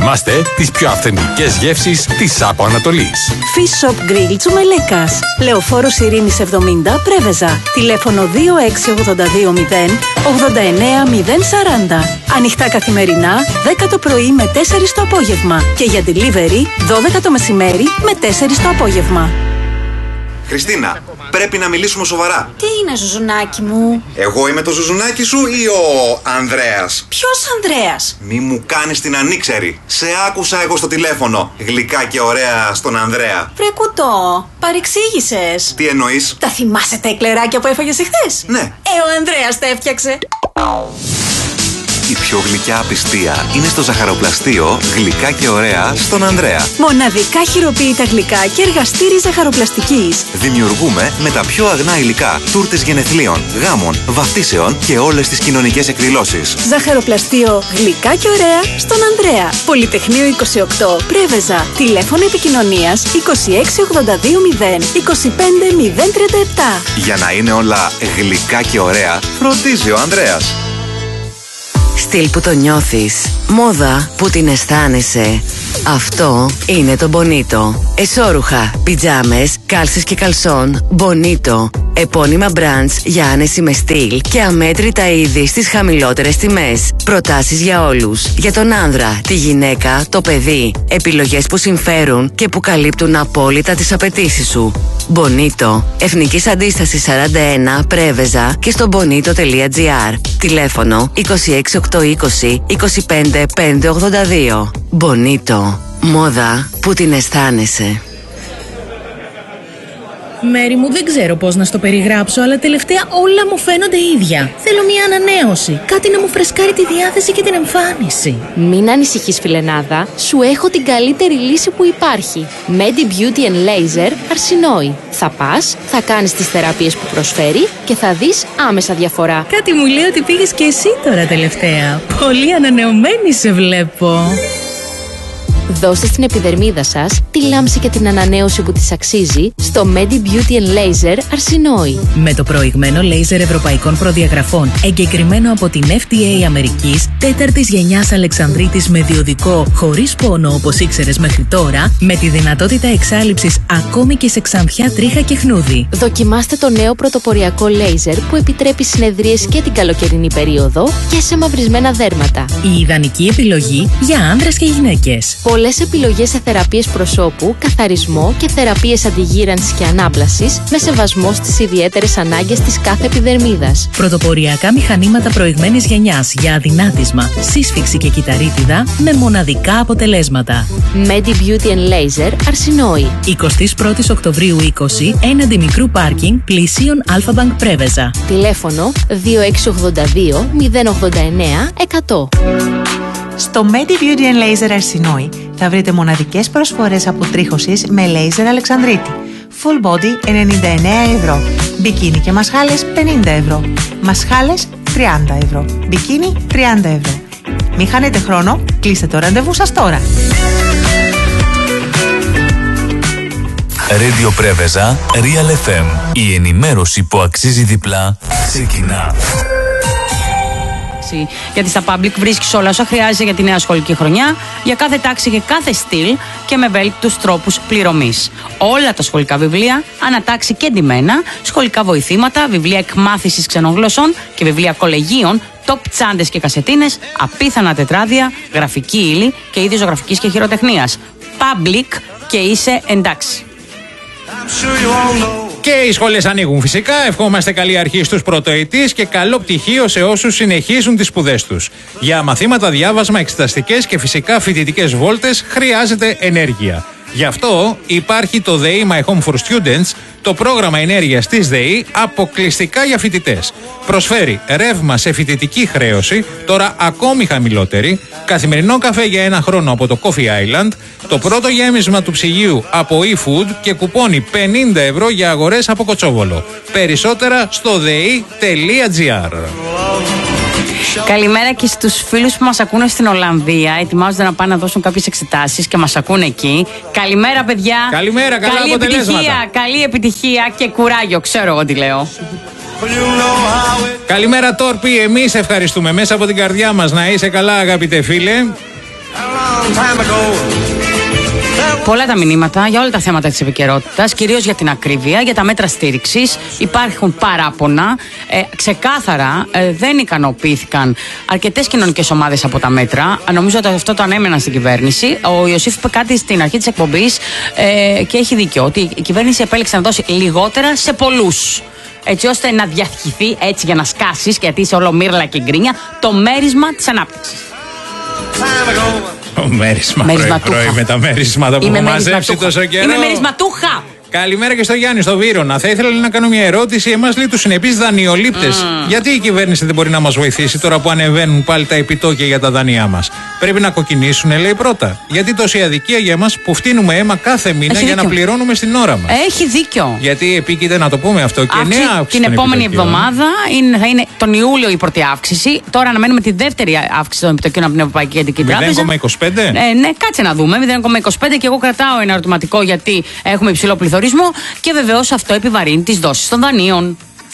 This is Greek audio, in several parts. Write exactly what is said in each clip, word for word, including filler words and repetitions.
Δοκιμάστε τις πιο αυθεντικές γεύσεις της Άπο Ανατολής. Fish Shop Grill Τσουμελέκας. Λεωφόρος Ειρήνης εβδομήντα, Πρέβεζα. Τηλέφωνο δύο έξι ογδόντα δύο μηδέν ογδόντα εννέα μηδέν σαράντα. Ανοιχτά καθημερινά, δέκα το πρωί με τέσσερις το απόγευμα. Και για delivery, δώδεκα το μεσημέρι με τέσσερις το απόγευμα. Χριστίνα, πρέπει να μιλήσουμε σοβαρά. Τι είναι, Ζουζουνάκι μου? Εγώ είμαι το Ζουζουνάκι σου ή ο Ανδρέας? Ποιος Ανδρέας? Μη μου κάνεις την ανήξερη. Σε άκουσα εγώ στο τηλέφωνο. Γλυκά και ωραία στον Ανδρέα. Βρε κουτό, παρεξήγησες. Τι εννοείς? Τα θυμάσαι τα εκλεράκια που έφαγες εχθές? Ναι. Ε, ο Ανδρέας τα έφτιαξε. Η πιο γλυκιά απιστία είναι στο ζαχαροπλαστείο Γλυκά και ωραία στον Ανδρέα. Μοναδικά χειροποίητα γλυκά και εργαστήρι ζαχαροπλαστικής. Δημιουργούμε με τα πιο αγνά υλικά τούρτες γενεθλίων, γάμων, βαφτίσεων και όλες τις κοινωνικές εκδηλώσεις. Ζαχαροπλαστείο Γλυκά και ωραία στον Ανδρέα. Πολυτεχνείο είκοσι οκτώ, Πρέβεζα. Τηλέφωνο επικοινωνίας είκοσι έξι ογδόντα δύο μηδέν είκοσι πέντε μηδέν τριάντα επτά. Για να είναι όλα γλυκά και ωραία, φροντίζει ο Ανδρέας. Στυλ που το νιώθεις, μόδα που την αισθάνεσαι. Αυτό είναι το Bonito. Εσώρουχα, πιτζάμες, κάλσες και καλσόν. Bonito. Επώνυμα brands για άνεση με στυλ και αμέτρητα είδη στις χαμηλότερες τιμές. Προτάσεις για όλους. Για τον άνδρα, τη γυναίκα, το παιδί. Επιλογές που συμφέρουν και που καλύπτουν απόλυτα τις απαιτήσεις σου. Bonito. Εθνικής Αντίστασης σαράντα ένα, Πρέβεζα και στο bonito τελεία gr. Τηλέφωνο είκοσι έξι οκτακόσια είκοσι είκοσι πέντε πεντακόσια ογδόντα δύο. Bonito. Μόδα που την αισθάνεσαι. Μέρη μου, δεν ξέρω πώς να στο περιγράψω, αλλά τελευταία όλα μου φαίνονται ίδια. Θέλω μια ανανέωση. Κάτι να μου φρεσκάρει τη διάθεση και την εμφάνιση. Μην ανησυχείς, φιλενάδα. Σου έχω την καλύτερη λύση που υπάρχει. Medi Beauty and Laser Αρσινόη. Θα πας, θα κάνεις τις θεραπείες που προσφέρει και θα δεις άμεσα διαφορά. Κάτι μου λέει ότι πήγες και εσύ τώρα τελευταία. Πολύ ανανεωμένη σε βλέπω. Δώστε στην επιδερμίδα σας τη λάμψη και την ανανέωση που της αξίζει στο Medi Beauty and Laser Αρσινόη. Με το προηγμένο λέιζερ ευρωπαϊκών προδιαγραφών, εγκεκριμένο από την εφ ντι έι Αμερικής, τέταρτης γενιάς Αλεξανδρίτης με διοδικό, χωρίς πόνο όπως ήξερες μέχρι τώρα, με τη δυνατότητα εξάλειψης ακόμη και σε ξανθιά, τρίχα και χνούδι. Δοκιμάστε το νέο πρωτοποριακό λέιζερ που επιτρέπει συνεδρίες και την καλοκαιρινή περίοδο και σε μαυρισμένα δέρματα. Η ιδανική επιλογή για άνδρες και γυναίκες. Πολλές επιλογές σε θεραπείες προσώπου, καθαρισμό και θεραπείες αντιγύρανσης και ανάπλασης με σεβασμό στις ιδιαίτερες ανάγκες της κάθε επιδερμίδας. Πρωτοποριακά μηχανήματα προηγμένης γενιάς για αδυνάτισμα, σύσφυξη και κυταρίτιδα με μοναδικά αποτελέσματα. Medi Beauty and Laser Αρσινόη. εικοστή πρώτη Οκτωβρίου είκοσι, έναντι μικρού πάρκινγκ πλησίων Αλφα-Bank Πρέβεζα. Τηλέφωνο δύο έξι ογδόντα δύο μηδέν ογδόντα εννέα εκατό. Στο Medi Beauty and Laser Αρσινόη θα βρείτε μοναδικές προσφορές αποτρίχωσης με λέιζερ Αλεξανδρίτη. Full body ενενήντα εννέα ευρώ. Μπικίνι και μασχάλες πενήντα ευρώ. Μασχάλες τριάντα ευρώ. Μπικίνι τριάντα ευρώ. Μην χάνετε χρόνο, κλείστε το ραντεβού σας τώρα. Radio Πρέβεζα, Real εφ εμ. Η ενημέρωση που αξίζει διπλά ξεκινά. Γιατί στα public βρίσκεις όλα όσα χρειάζεσαι για τη νέα σχολική χρονιά, για κάθε τάξη και κάθε στυλ και με ευέλικτους τρόπους πληρωμής. Όλα τα σχολικά βιβλία, ανατάξει και ντυμένα, σχολικά βοηθήματα, βιβλία εκμάθησης ξενών γλωσσών και βιβλία κολεγίων, top τσάντες και κασετίνες, απίθανα τετράδια, γραφική ύλη και είδη ζωγραφικής και χειροτεχνίας. Public και είσαι εντάξει. Και οι σχολές ανοίγουν φυσικά. Ευχόμαστε καλή αρχή στους πρωτοετής και καλό πτυχίο σε όσους συνεχίζουν τις σπουδές τους. Για μαθήματα, διάβασμα, εξεταστικές και φυσικά φοιτητικές βόλτες χρειάζεται ενέργεια. Γι' αυτό υπάρχει το ΔΕΗ My Home for Students, το πρόγραμμα ενέργειας της ΔΕΗ αποκλειστικά για φοιτητές. Προσφέρει ρεύμα σε φοιτητική χρέωση, τώρα ακόμη χαμηλότερη, καθημερινό καφέ για ένα χρόνο από το Coffee Island, το πρώτο γέμισμα του ψυγείου από eFood και κουπόνι πενήντα ευρώ για αγορές από Κοτσόβολο. Περισσότερα στο δεη τελεία gr. Καλημέρα και στους φίλους που μας ακούνε στην Ολλανδία. Ετοιμάζονται να πάνε να δώσουν κάποιες εξετάσεις και μας ακούνε εκεί. Καλημέρα, παιδιά. Καλημέρα, καλά καλή επιτυχία, καλή επιτυχία και κουράγιο. Ξέρω εγώ τι λέω. Καλημέρα, Τόρπη. Εμείς ευχαριστούμε μέσα από την καρδιά μας. Να είσαι καλά, αγαπητέ φίλε. Πολλά τα μηνύματα για όλα τα θέματα της επικαιρότητας, κυρίως για την ακρίβεια, για τα μέτρα στήριξης. Υπάρχουν παράπονα. Ε, ξεκάθαρα ε, δεν ικανοποιήθηκαν αρκετές κοινωνικές ομάδες από τα μέτρα. Νομίζω ότι αυτό το ανέμεναν στην κυβέρνηση. Ο Ιωσήφ είπε κάτι στην αρχή της εκπομπής ε, και έχει δίκιο, ότι η κυβέρνηση επέλεξε να δώσει λιγότερα σε πολλούς. Έτσι ώστε να διαχυθεί, έτσι για να σκάσεις, γιατί είσαι όλο μύρλα και γκρίνια, το μέρισμα της ανάπτυξης. Το μέρισμα, πρωί-πρωί με τα μέρισματα που Είμαι έχω μαζέψει τόσο καιρό. Είμαι μερισματούχα. Καλημέρα και στο Γιάννη, στο Βύρωνα. Θα ήθελα να κάνω μια ερώτηση. Εμάς λέει τους συνεπείς δανειολήπτες. Mm. Γιατί η κυβέρνηση δεν μπορεί να μας βοηθήσει τώρα που ανεβαίνουν πάλι τα επιτόκια για τα δάνειά μας? Πρέπει να κοκκινήσουν, λέει πρώτα. Γιατί τόση αδικία για εμάς που φτύνουμε αίμα κάθε μήνα Έχει για δίκιο. να πληρώνουμε στην ώρα μας? Έχει δίκιο. Γιατί επίκειται να το πούμε αυτό και Αύξη, νέα αύξηση. Την επόμενη εβδομάδα είναι, θα είναι τον Ιούλιο η πρώτη αύξηση. Τώρα αναμένουμε τη δεύτερη αύξηση των επιτοκίων από την Ευρωπαϊκή Κεντρική Τράπεζα. μηδέν κόμμα είκοσι πέντε. Ε, ναι, κάτσε να δούμε. μηδέν κόμμα είκοσι πέντε και εγώ κρατάω ένα ερωτηματικό γιατί έχουμε υψηλό πληθωρισμό και βεβαίως αυτό επιβαρύνει τις δόσεις των δανείων.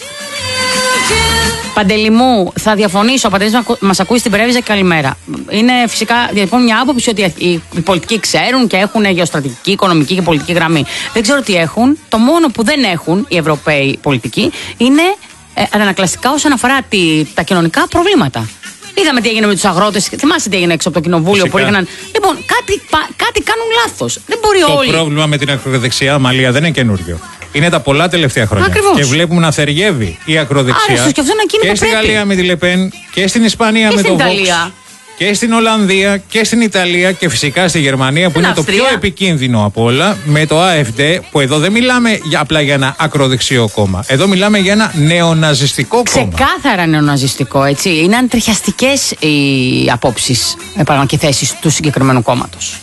Παντελή μου, θα διαφωνήσω. Ο Παντελής μας ακούει στην Πρέβεζα. Καλημέρα. Είναι φυσικά λοιπόν μια άποψη ότι οι πολιτικοί ξέρουν και έχουν γεωστρατηγική, οικονομική και πολιτική γραμμή. Δεν ξέρω τι έχουν. Το μόνο που δεν έχουν οι Ευρωπαίοι πολιτικοί είναι ε, αντανακλαστικά όσον αφορά τη, τα κοινωνικά προβλήματα. Είδαμε τι έγινε με τους αγρότες. Θυμάστε τι έγινε έξω από το κοινοβούλιο που έγιναν. Λοιπόν, κάτι, κάτι κάνουν λάθος. Δεν μπορεί το όλοι. Το πρόβλημα με την ακροδεξιά, Μαλία, δεν είναι καινούριο. Είναι τα πολλά τελευταία χρόνια. Ακριβώς. Και βλέπουμε να θεργεύει η ακροδεξιά. Άρα, και και στη Γαλλία με τη Λεπέν και στην Ισπανία και με στην το Ιταλία. Vox. Και στην Ολλανδία και στην Ιταλία και φυσικά στη Γερμανία που είναι Αυστρία. το πιο επικίνδυνο από όλα, με το AfD, που εδώ δεν μιλάμε για, απλά για ένα ακροδεξιό κόμμα. Εδώ μιλάμε για ένα νεοναζιστικό κόμμα. Ξεκάθαρα νεοναζιστικό, έτσι. Είναι αντριχιαστικές οι απόψεις και θέσεις του συγκεκριμένου κόμματος.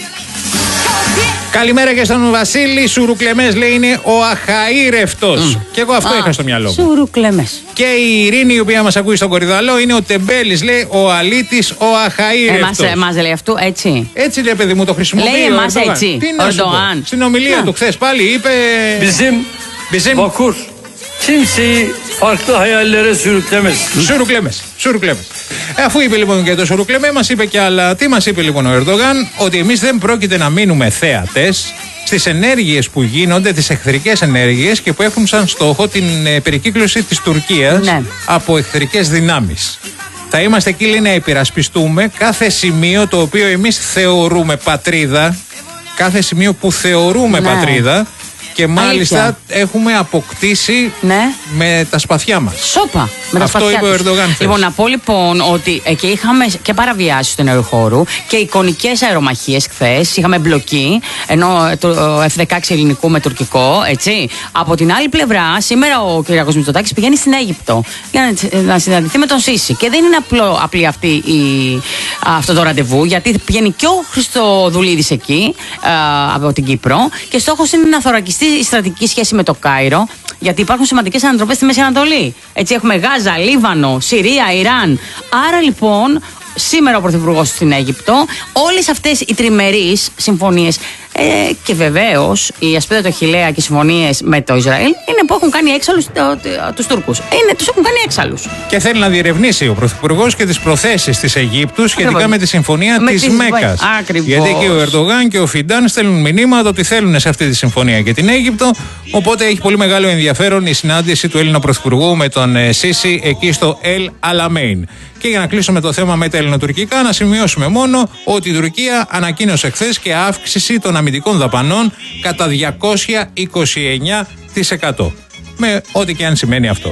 Καλημέρα και στον Βασίλη. Σουρουκλεμές λέει είναι ο αχαήρευτος. Mm. Και εγώ αυτό Α, είχα στο μυαλό μου. Σουρουκλεμές. Και η Ειρήνη, η οποία μας ακούει στον Κορυδαλό, είναι ο Τεμπέλης, λέει ο αλήτης, ο αχαήρευτος. Εμάς, εμάς λέει αυτού, έτσι. Έτσι λέει, παιδί μου, το χρησιμοποιεί. Λέει εμάς ο έτσι. Τι να σου πω. Στην ομιλία του χθες πάλι είπε. Bizim Bizim vakur kimseyi farklı hayallere sürüklemez. Σουρουκλέμες. Σουρουκλέμες. Ε, αφού είπε λοιπόν και το σουρουκλεμέ, μας είπε και άλλα. Τι μας είπε λοιπόν ο Ερντογάν? Ότι εμείς δεν πρόκειται να μείνουμε θέατες στις ενέργειες που γίνονται, τις εχθρικές ενέργειες και που έχουν σαν στόχο την ε, περικύκλωση της Τουρκίας ναι. από εχθρικές δυνάμεις. Θα είμαστε εκεί, λέει, να υπερασπιστούμε κάθε σημείο το οποίο εμείς θεωρούμε πατρίδα, κάθε σημείο που θεωρούμε ναι. πατρίδα. Και μάλιστα Αλήθεια. έχουμε αποκτήσει ναι. με τα σπαθιά μας. Σόπα. Με τα Αυτό σπαθιά είπε τους. ο Ερντογάν. Λοιπόν, να πω λοιπόν ότι και είχαμε και παραβιάσεις του αεροχώρου και εικονικές αερομαχίες χθες. Είχαμε μπλοκή, ενώ το εφ δεκαέξι ελληνικού με τουρκικό, έτσι. Από την άλλη πλευρά, σήμερα ο κ. Μητσοτάκης πηγαίνει στην Αίγυπτο για να, να συναντηθεί με τον Σίση. Και δεν είναι απλό, απλή αυτή η, αυτό το ραντεβού, γιατί πηγαίνει και ο Χριστοδουλίδης εκεί, α, από την Κύπρο, και στόχος είναι να θωρακιστεί η στρατηγική σχέση με το Κάιρο, γιατί υπάρχουν σημαντικές ανατροπές στη Μέση Ανατολή. Έτσι, έχουμε Γάζα, Λίβανο, Συρία, Ιράν. Άρα λοιπόν, σήμερα ο Πρωθυπουργός στην Αίγυπτο, όλες αυτές οι τριμερείς συμφωνίες ε, και βεβαίως η ασπίδα του Αχιλλέα και οι συμφωνίες με το Ισραήλ είναι που έχουν κάνει έξαλλους τους Τούρκους. Είναι, τους έχουν κάνει έξαλλους. Και θέλει να διερευνήσει ο Πρωθυπουργός και τις προθέσεις της Αιγύπτου σχετικά Ακριβώς. με τη συμφωνία με της τις... Μέκας. Ακριβώς. Γιατί και ο Ερντογάν και ο Φιντάν στέλνουν μηνύματα ότι θέλουν σε αυτή τη συμφωνία και την Αίγυπτο. Οπότε έχει πολύ μεγάλο ενδιαφέρον η συνάντηση του Έλληνα Πρωθυπουργού με τον ε, Σίση εκεί στο Ελ Αλαμέιν. Και για να κλείσουμε το θέμα με τα ελληνοτουρκικά, να σημειώσουμε μόνο ότι η Τουρκία ανακοίνωσε χθες και αύξηση των αμυντικών δαπανών κατά διακόσια είκοσι εννέα τοις εκατό. Με ό,τι και αν σημαίνει αυτό.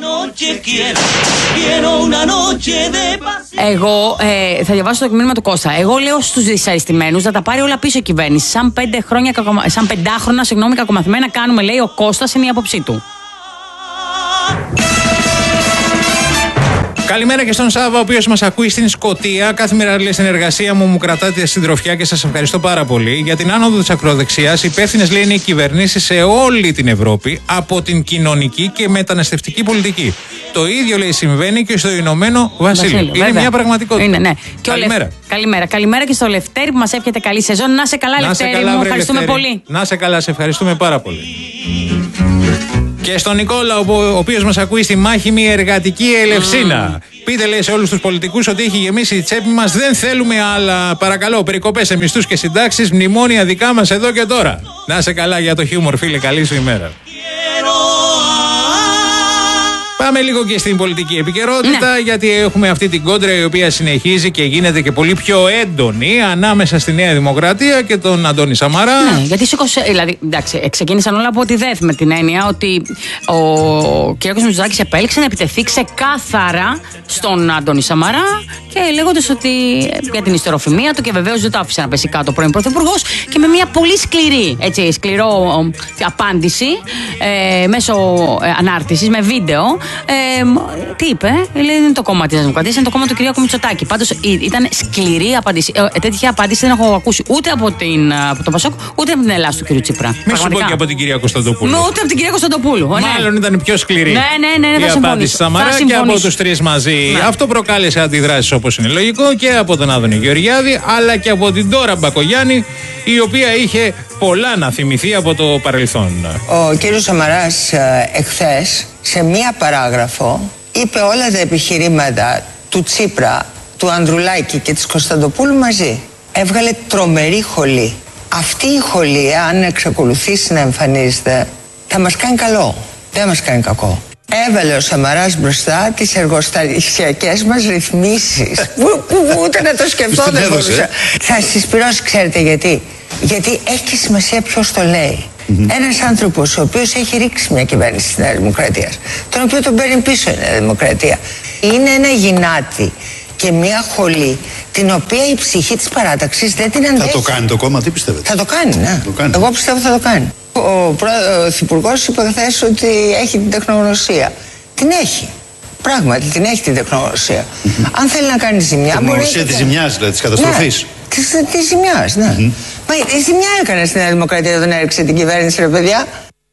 Εγώ ε, θα διαβάσω το μήνυμα του Κώστα. Εγώ λέω στους δυσαρεστημένους να τα πάρει όλα πίσω η κυβέρνηση. Σαν, πέντε χρόνια, σαν πεντάχρονα συγγνώμη, κακομαθημένα κάνουμε, λέει ο Κώστας, είναι η άποψή του. Καλημέρα και στον Σάβα, ο οποίος μας ακούει στην Σκωτία. Κάθε μέρα, λέει, στην εργασία μου, μου κρατάτε συντροφιά και σας ευχαριστώ πάρα πολύ. Για την άνοδο της ακροδεξιάς, υπεύθυνες, λέει, είναι οι κυβερνήσεις σε όλη την Ευρώπη από την κοινωνική και μεταναστευτική πολιτική. Το ίδιο, λέει, συμβαίνει και στο Ηνωμένο Βασίλειο. Είναι βέβαια μια πραγματικότητα. Είναι, ναι. Καλημέρα. Λευ... Καλημέρα. Καλημέρα και στο Λευτέρη που μας εύχεται καλή σεζόν. Να σε καλά, να Λευτέρη καλά, μου. βρε, Ευχαριστούμε Λευτέρη. πολύ. Να σε καλά, σε ευχαριστούμε πάρα πολύ. Και στον Νικόλα, ο οποίος μας ακούει στη μάχημη εργατική Ελευσίνα. Mm. Πείτε, λέει, σε όλους τους πολιτικούς ότι έχει γεμίσει η τσέπη μας. Δεν θέλουμε άλλα. Παρακαλώ, περικοπές σε μισθούς και συντάξεις. Μνημόνια δικά μας εδώ και τώρα. Να είσαι καλά για το χιούμορ, φίλε. Καλή σου ημέρα. Πάμε λίγο και στην πολιτική επικαιρότητα, ναι. γιατί έχουμε αυτή την κόντρα η οποία συνεχίζει και γίνεται και πολύ πιο έντονη ανάμεσα στη Νέα Δημοκρατία και τον Αντώνη Σαμαρά. Ναι, γιατί σήκωσε. Δηλαδή, εντάξει, ξεκίνησαν όλα από τη ΔΕΘ με την έννοια ότι ο κ. Μητσοτάκης επέλεξε να επιτεθεί ξεκάθαρα στον Αντώνη Σαμαρά και λέγοντας ότι για την ιστεροφημία του και βεβαίως δεν το άφησε να πέσει κάτω ο πρώην Πρωθυπουργός και με μια πολύ σκληρή, έτσι, σκληρό απάντηση ε, μέσω ε, ανάρτησης με βίντεο. Ε, τι είπε, λέει, δεν είναι το κόμμα της Δημοκρατίας, είναι το κόμμα του κ. Μητσοτάκη. Πάντως ήταν σκληρή απάντηση. Ε, τέτοια απάντηση δεν έχω ακούσει ούτε από, την, από το Πασόκ, ούτε από την Ελλάδα του κ. Τσίπρα. Μην σου πω και από την κυρία Κωνσταντοπούλου. Ούτε από την κυρία Κωνσταντοπούλου. Μάλλον ναι. ήταν πιο σκληρή. Ναι, ναι, ναι, ναι, η απάντηση Σαμαρά και από τους τρεις μαζί. Ναι. Αυτό προκάλεσε αντιδράσεις όπως είναι λογικό και από τον Άδωνη Γεωργιάδη, αλλά και από την Ντόρα Μπακογιάννη, η οποία είχε πολλά να θυμηθεί από το παρελθόν. Ο κύριος Σαμαράς εχθές σε μία παράγραφο είπε όλα τα επιχειρήματα του Τσίπρα, του Ανδρουλάκη και της Κωνσταντοπούλου μαζί. Έβγαλε τρομερή χολή. Αυτή η χολή, αν εξακολουθήσει να εμφανίζεται, θα μας κάνει καλό. Δεν μας κάνει κακό. Έβαλε ο Σαμαράς μπροστά τις εργοστασιακές μας ρυθμίσεις που, που ούτε να το σκεφτώ δεν μπορούσα. Θα συσπυρώσει, ξέρετε γιατί. Γιατί έχει σημασία ποιος το λέει. Mm-hmm. Ένας άνθρωπος ο οποίος έχει ρίξει μια κυβέρνηση της Νέας Δημοκρατίας, τον οποίο τον παίρνει πίσω η Νέα Δημοκρατία, είναι ένα γυνάτι και μια χολή την οποία η ψυχή της παράταξης δεν την αντέχει. Θα το κάνει το κόμμα, τι πιστεύετε? Θα το κάνει, ναι. Το κάνει. Εγώ πιστεύω θα το κάνει. Ο Πρωθυπουργός είπε χθες ότι έχει την τεχνογνωσία. Την έχει. Πράγματι την έχει την τεχνογνωσία. Mm-hmm. Αν θέλει να κάνει ζημιά. Τεχνογνωσία της ζημιάς, δηλαδή της καταστροφής. Ναι, της, της ζημιάς, ναι. Mm-hmm. Μα η ζημιά έκανε στην Νέα Δημοκρατία όταν έριξε την κυβέρνηση, ρε παιδιά.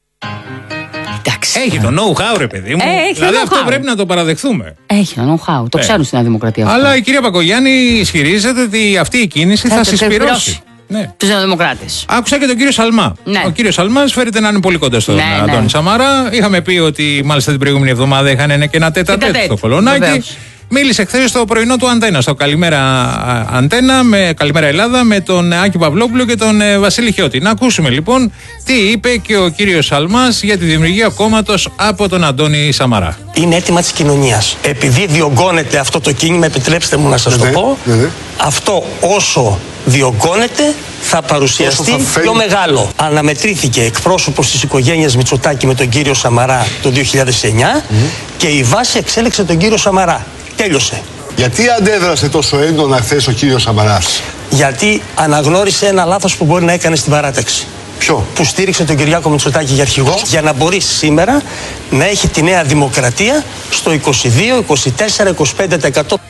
Εντάξει. Έχει το know-how, ρε παιδί μου. Ε, δηλαδή αυτό πρέπει να το παραδεχθούμε. Έχει το know-how. Το ε. ξέρουν στην Νέα Δημοκρατία. Αυτό. Αλλά η κυρία Μπακογιάννη ισχυρίζεται ότι αυτή η κίνηση θα, θα συσπυρώσει. Ναι. Τους Νεοδημοκράτες. Άκουσα και τον κύριο Σαλμά. Ναι. Ο κύριος Σαλμάς φέρεται να είναι πολύ κοντά στον ναι, Αντώνη ναι. Σαμαρά. Είχαμε πει ότι μάλιστα την προηγούμενη εβδομάδα είχαν και ένα τέτα τέτ στο Κολονάκι. Βεβαίως. Μίλησε χθες στο πρωινό του Αντένα, στο Καλημέρα Αντένα, με Καλημέρα Ελλάδα, με τον Άκη Παυλόπουλο και τον ε, Βασίλη Χιώτη. Να ακούσουμε λοιπόν τι είπε και ο κύριος Σαλμάς για τη δημιουργία κόμματος από τον Αντώνη Σαμαρά. Είναι αίτημα της κοινωνίας. Επειδή διωγγώνεται αυτό το κίνημα, επιτρέψτε μου να σας ναι, το πω, ναι, ναι. αυτό όσο διωγγώνεται θα παρουσιαστεί θα πιο μεγάλο. Αναμετρήθηκε εκπρόσωπος της οικογένειας Μητσοτάκη με τον κύριο Σαμαρά το δύο χιλιάδες εννιά mm. και η βάση εξέλεξε τον κύριο Σαμαρά. Τέλειωσε. Γιατί αντέδρασε τόσο έντονα χθες ο κύριος Σαμαράς? Γιατί αναγνώρισε ένα λάθος που μπορεί να έκανε στην παράταξη. Ποιο? Που στήριξε τον Κυριάκο Μητσοτάκη για αρχηγό για να μπορεί σήμερα να έχει τη Νέα Δημοκρατία στο είκοσι δύο, είκοσι τέσσερα, είκοσι πέντε τοις εκατό.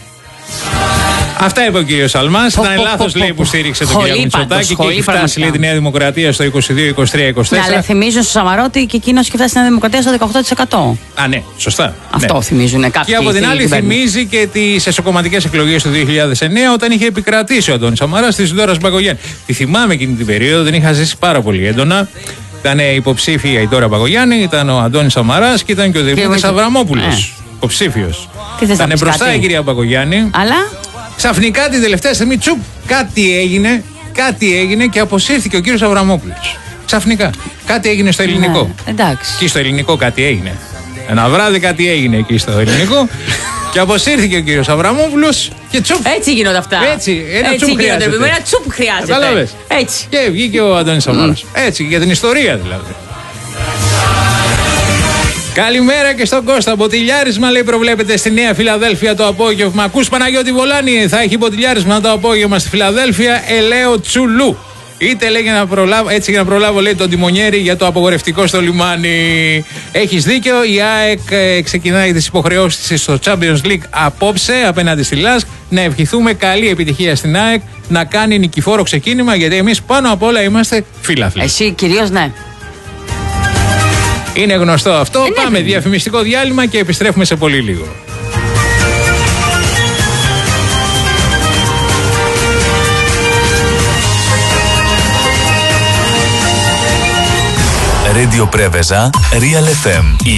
Αυτά είπε ο κύριος Σαλμάς. Ήταν λάθος, λέει, που στήριξε τον κύριο Μητσοτάκη και έχει φτάσει, λέει, τη Νέα Δημοκρατία στο είκοσι δύο, είκοσι τρία, είκοσι τέσσερα. Ναι, αλλά θυμίζουν στο Σαμαρό ότι και εκείνος έχει φτάσει στη Νέα Δημοκρατία στο δεκαοκτώ τοις εκατό. Α, ναι, σωστά. Αυτό ναι. θυμίζουν κάποιοι. Και από την άλλη, θυμίζει και τις εσωκομματικές εκλογές του δύο χιλιάδες εννέα, όταν είχε επικρατήσει ο Αντώνης Σαμαράς τη Ντόρα Μπακογιάννη. Τη θυμάμαι εκείνη την περίοδο, δεν είχα ζήσει πάρα πολύ έντονα. Ήταν υποψήφια η Ντόρα Μπακογιάννη, ήταν ο Αντώνης Σαμαράς και ήταν και ο Δημήτρης Αβραμόπουλος. Υποψήφιος. Ήταν μπροστά η κυρία Μπακογιάννη. Αλλά. Ξαφνικά την τελευταία στιγμή, τσουπ, κάτι έγινε, κάτι έγινε και αποσύρθηκε ο κύριος Αβραμόπουλος. Ξαφνικά. Κάτι έγινε στο ελληνικό. Ναι, εντάξει. Εκεί στο ελληνικό κάτι έγινε. Ένα βράδυ κάτι έγινε εκεί στο ελληνικό και αποσύρθηκε ο κύριος Αβραμόπουλος και τσουπ. Έτσι γίνονται αυτά. Έτσι, ένα Έτσι τσουπ χρειάζεται. Ένα τσουπ χρειάζεται. Κατάλαβες. Έτσι. Και βγήκε ο Αντώνης Σαμαράς. Mm. Έτσι, για την ιστορία δηλαδή. Καλημέρα και στον Κώστα. Μποτιλιάρισμα, λέει, προβλέπεται στη Νέα Φιλαδέλφια το απόγευμα. Ακούς, Παναγιώτη Βολάνη, θα έχει μποτιλιάρισμα το απόγευμα στη Φιλαδέλφια. Ελαίο Τσουλού. Είτε, λέει, για να προλάβω, έτσι για να προλάβω, λέει, τον τιμονιέρη για το απογορευτικό στο λιμάνι. Έχεις δίκιο. Η ΑΕΚ ε, ξεκινάει τις υποχρεώσεις της στο Champions League απόψε απέναντι στη ΛΑΣΚ. Να ευχηθούμε καλή επιτυχία στην ΑΕΚ, να κάνει νικηφόρο ξεκίνημα, γιατί εμείς πάνω απ' όλα είμαστε φίλαθλοι. Εσύ κυρίως, ναι. Είναι γνωστό αυτό. Ε, Πάμε ναι. διαφημιστικό διάλειμμα και επιστρέφουμε σε πολύ λίγο. Real Radio Πρέβεζα, Real εφ εμ.